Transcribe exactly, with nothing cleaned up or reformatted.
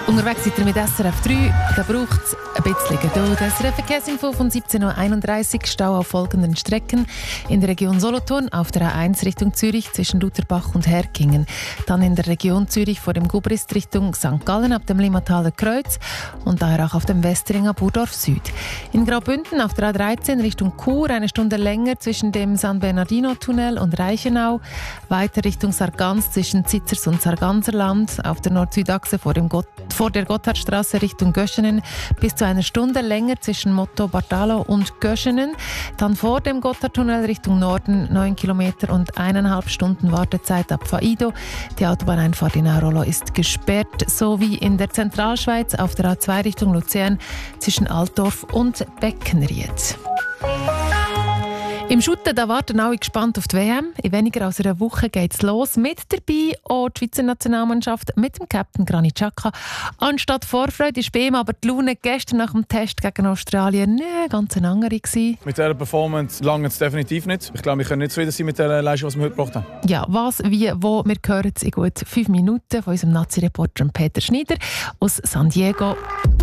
Unterwegs seid ihr mit S R F drei, da braucht es ein bisschen Geduld. S R F Verkehrsinfo von siebzehn Uhr einunddreißig, Stau auf folgenden Strecken. In der Region Solothurn auf der A eins Richtung Zürich zwischen Lutherbach und Herkingen. Dann in der Region Zürich vor dem Gubrist Richtung Sankt Gallen ab dem Limmataler Kreuz und daher auch auf dem Westring ab Burdorf Süd. In Graubünden auf der A dreizehn Richtung Chur eine Stunde länger zwischen dem San Bernardino-Tunnel und Reichenau. Weiter Richtung Sargans zwischen Zitzers und Sarganserland auf der Nord-Süd-Achse vor dem Gott vor der Gotthardstraße Richtung Göschenen bis zu einer Stunde länger zwischen Motto Bartalo und Göschenen. Dann vor dem Gotthardtunnel Richtung Norden neun Kilometer und eineinhalb Stunden Wartezeit ab Faido. Die Autobahneinfahrt in Aurolo ist gesperrt, sowie in der Zentralschweiz auf der A zwei Richtung Luzern zwischen Altdorf und Beckenried. Im Schutten da warten alle gespannt auf die W M. In weniger als einer Woche geht es los. Mit dabei auch die Schweizer Nationalmannschaft mit dem Captain Granit Xhaka. Anstatt Vorfreude ist bei ihm aber die Laune gestern nach dem Test gegen Australien nee, ganz eine andere gewesen. Mit dieser Performance lange es definitiv nicht. Ich glaube, wir können nicht zufrieden sein mit der Leistung, die wir heute gebracht haben. Ja, was, wie, wo, wir hören es in gut fünf Minuten von unserem Nazi-Reporter Peter Schneider aus San Diego.